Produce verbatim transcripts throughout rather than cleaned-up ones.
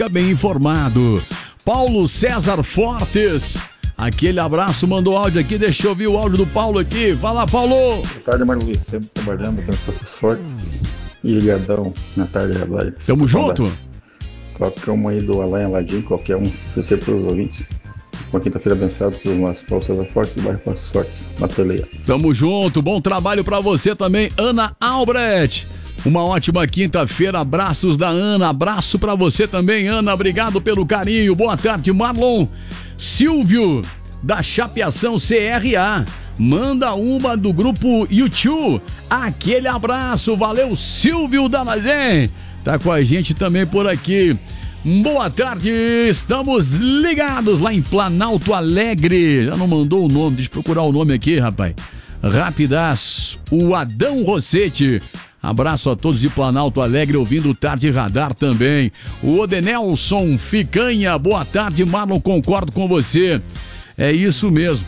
fica bem informado. Paulo César Fortes, aquele abraço, mandou áudio aqui, deixa eu ouvir o áudio do Paulo aqui. Fala, Paulo! Boa tarde, Mário Luiz, sempre trabalhando aqui no Poços Fortes e ligadão na tarde da live. Tamo junto? Toca uma aí do Alain Aladim, qualquer um, oferecer para os ouvintes. Uma quinta-feira abençoada pelos nossos Paulo César Fortes do bairro Poços Fortes, na peleia. Tamo junto, bom trabalho pra você também, Ana Albrecht. Uma ótima quinta-feira, abraços da Ana, abraço pra você também, Ana, obrigado pelo carinho, boa tarde, Marlon. Silvio, da Chapeação C R A, manda uma do grupo YouTube, aquele abraço, valeu, Silvio Danazen, tá com a gente também por aqui. Boa tarde, estamos ligados lá em Planalto Alegre, já não mandou o nome, deixa eu procurar o nome aqui, rapaz, rapidaço, o Adão Rossetti. Abraço a todos de Planalto Alegre, ouvindo o Tarde Radar também. O Odenelson Ficanha, boa tarde, Marlon, concordo com você. É isso mesmo.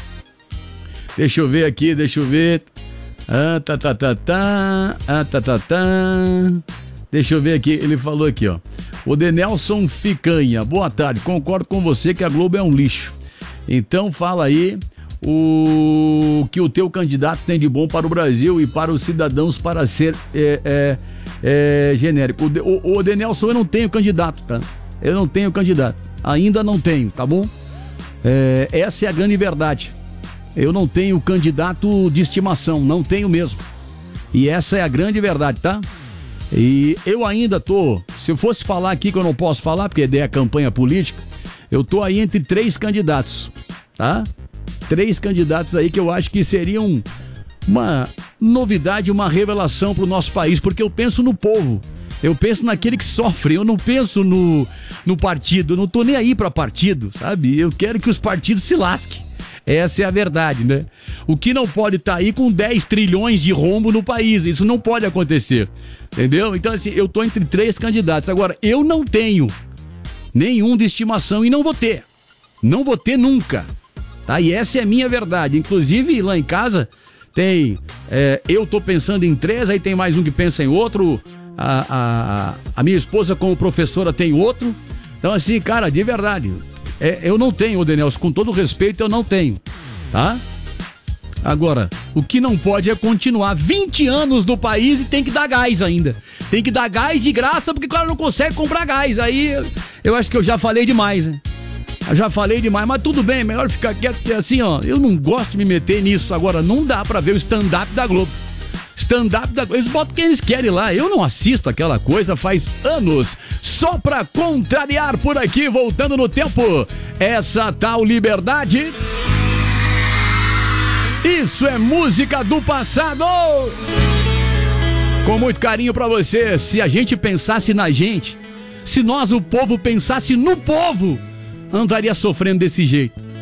Deixa eu ver aqui, deixa eu ver. Ah, tá, tá, tá, tá. Ah, tá, tá, tá. Deixa eu ver aqui, ele falou aqui, ó. Odenelson Ficanha, boa tarde, concordo com você que a Globo é um lixo. Então fala aí o que o teu candidato tem de bom para o Brasil e para os cidadãos para ser é, é, é, genérico. O, o, o Denelson, eu não tenho candidato, tá? Eu não tenho candidato. Ainda não tenho, tá bom? É, essa é a grande verdade. Eu não tenho candidato de estimação, não tenho mesmo. E essa é a grande verdade, tá? E eu ainda tô, se eu fosse falar aqui que eu não posso falar, porque é a campanha política, eu tô aí entre três candidatos, tá? Três candidatos aí que eu acho que seriam uma novidade, uma revelação para o nosso país, porque eu penso no povo, eu penso naquele que sofre, eu não penso no, no partido, eu não tô nem aí para partido, sabe? Eu quero que os partidos se lasquem, essa é a verdade, né? O que não pode estar tá aí com dez trilhões de rombo no país, isso não pode acontecer, entendeu? Então assim, eu tô entre três candidatos, agora eu não tenho nenhum de estimação e não vou ter, não vou ter nunca. Tá? E essa é a minha verdade. Inclusive, lá em casa tem... É, eu tô pensando em três, aí tem mais um que pensa em outro. A, a, a minha esposa, como professora, tem outro. Então, assim, cara, de verdade, é, eu não tenho, Odenelson, com todo respeito, eu não tenho. Tá? Agora, o que não pode é continuar vinte anos no país e tem que dar gás ainda. Tem que dar gás de graça porque o cara não consegue comprar gás. Aí, eu acho que eu já falei demais, né? Eu já falei demais, mas tudo bem, melhor ficar quieto, porque assim, ó, eu não gosto de me meter nisso. Agora, não dá pra ver o stand-up da Globo. Stand-up da Globo, eles botam quem eles querem lá. Eu não assisto aquela coisa faz anos. Só pra contrariar por aqui, voltando no tempo, essa tal liberdade. Isso é música do passado. Com muito carinho pra você. Se a gente pensasse na gente, se nós, o povo, pensasse no povo, não estaria sofrendo desse jeito.